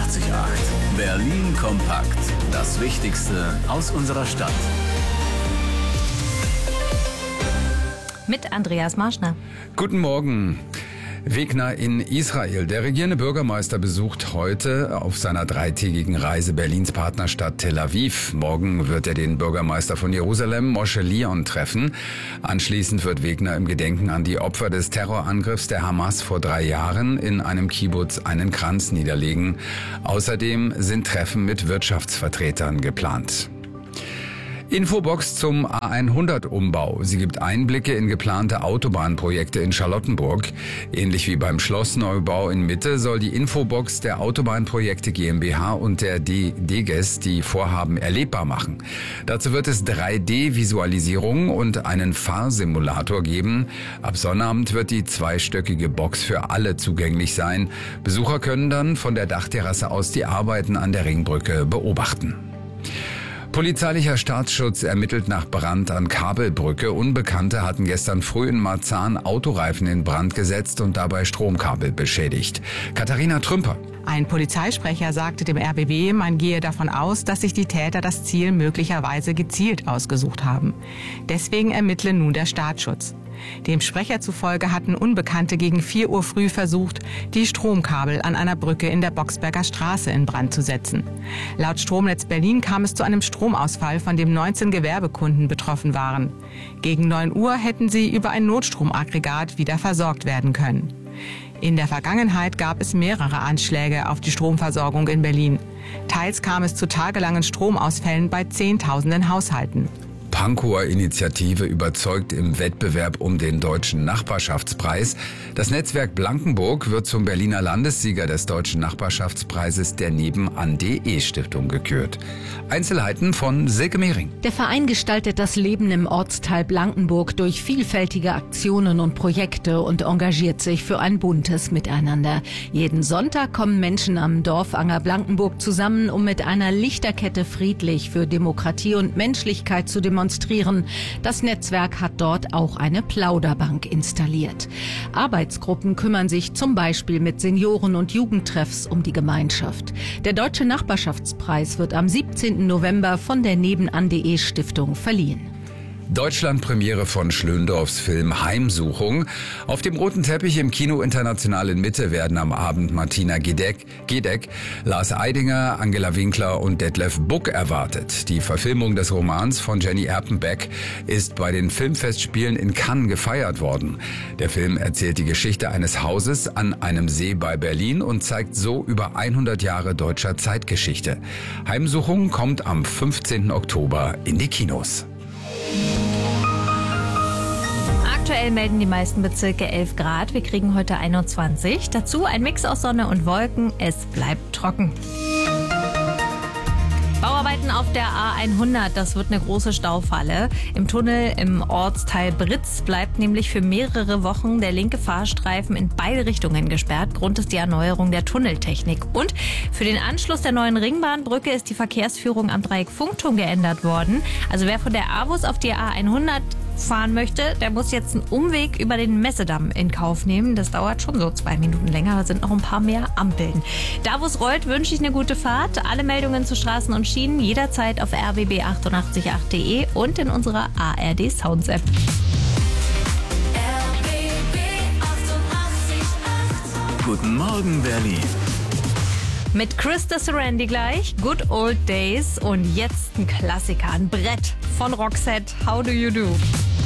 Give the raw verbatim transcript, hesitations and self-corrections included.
achtundachtzig Komma acht. Berlin kompakt. Das Wichtigste aus unserer Stadt. Mit Andreas Marschner. Guten Morgen. Wegner in Israel. Der regierende Bürgermeister besucht heute auf seiner dreitägigen Reise Berlins Partnerstadt Tel Aviv. Morgen wird er den Bürgermeister von Jerusalem, Moshe Lion, treffen. Anschließend wird Wegner im Gedenken an die Opfer des Terrorangriffs der Hamas vor drei Jahren in einem Kibbutz einen Kranz niederlegen. Außerdem sind Treffen mit Wirtschaftsvertretern geplant. Infobox zum A hundert Umbau. Sie gibt Einblicke in geplante Autobahnprojekte in Charlottenburg. Ähnlich wie beim Schlossneubau in Mitte soll die Infobox der Autobahnprojekte GmbH und der D E G E S die Vorhaben erlebbar machen. Dazu wird es drei D Visualisierungen und einen Fahrsimulator geben. Ab Sonnabend wird die zweistöckige Box für alle zugänglich sein. Besucher können dann von der Dachterrasse aus die Arbeiten an der Ringbrücke beobachten. Polizeilicher Staatsschutz ermittelt nach Brand an Kabelbrücke. Unbekannte hatten gestern früh in Marzahn Autoreifen in Brand gesetzt und dabei Stromkabel beschädigt. Katharina Trümper. Ein Polizeisprecher sagte dem R B B, man gehe davon aus, dass sich die Täter das Ziel möglicherweise gezielt ausgesucht haben. Deswegen ermittle nun der Staatsschutz. Dem Sprecher zufolge hatten Unbekannte gegen vier Uhr früh versucht, die Stromkabel an einer Brücke in der Boxberger Straße in Brand zu setzen. Laut Stromnetz Berlin kam es zu einem Stromausfall, von dem neunzehn Gewerbekunden betroffen waren. Gegen neun Uhr hätten sie über ein Notstromaggregat wieder versorgt werden können. In der Vergangenheit gab es mehrere Anschläge auf die Stromversorgung in Berlin. Teils kam es zu tagelangen Stromausfällen bei Zehntausenden Haushalten. Pankower Initiative überzeugt im Wettbewerb um den Deutschen Nachbarschaftspreis. Das Netzwerk Blankenburg wird zum Berliner Landessieger des Deutschen Nachbarschaftspreises der Nebenan.de Stiftung gekürt. Einzelheiten von Silke Mehring. Der Verein gestaltet das Leben im Ortsteil Blankenburg durch vielfältige Aktionen und Projekte und engagiert sich für ein buntes Miteinander. Jeden Sonntag kommen Menschen am Dorfanger Blankenburg zusammen, um mit einer Lichterkette friedlich für Demokratie und Menschlichkeit zu demonstrieren. Das Netzwerk hat dort auch eine Plauderbank installiert. Arbeitsgruppen kümmern sich zum Beispiel mit Senioren- und Jugendtreffs um die Gemeinschaft. Der Deutsche Nachbarschaftspreis wird am siebzehnten November von der Nebenan.de Stiftung verliehen. Deutschlandpremiere von Schlöndorffs Film Heimsuchung. Auf dem roten Teppich im Kino International in Mitte werden am Abend Martina Gedeck, Gedeck, Lars Eidinger, Angela Winkler und Detlef Buck erwartet. Die Verfilmung des Romans von Jenny Erpenbeck ist bei den Filmfestspielen in Cannes gefeiert worden. Der Film erzählt die Geschichte eines Hauses an einem See bei Berlin und zeigt so über hundert Jahre deutscher Zeitgeschichte. Heimsuchung kommt am fünfzehnten Oktober in die Kinos. Aktuell melden die meisten Bezirke elf Grad. Wir kriegen heute einundzwanzig. Dazu ein Mix aus Sonne und Wolken. Es bleibt trocken. Bauarbeiten auf der A hundert, das wird eine große Staufalle. Im Tunnel im Ortsteil Britz bleibt nämlich für mehrere Wochen der linke Fahrstreifen in beide Richtungen gesperrt. Grund ist die Erneuerung der Tunneltechnik. Und für den Anschluss der neuen Ringbahnbrücke ist die Verkehrsführung am Dreieck Funkturm geändert worden. Also wer von der AWUS auf die A hundert fahren möchte, der muss jetzt einen Umweg über den Messedamm in Kauf nehmen. Das dauert schon so zwei Minuten länger, da sind noch ein paar mehr Ampeln. Da wo es rollt, wünsche ich eine gute Fahrt. Alle Meldungen zu Straßen und Schienen jederzeit auf r b b achtundachtzig Komma acht punkt de und in unserer A R D Sounds App. Guten Morgen, Berlin. Mit Krista Sarandon gleich, Good Old Days und jetzt ein Klassiker, ein Brett von Roxette, How Do You Do?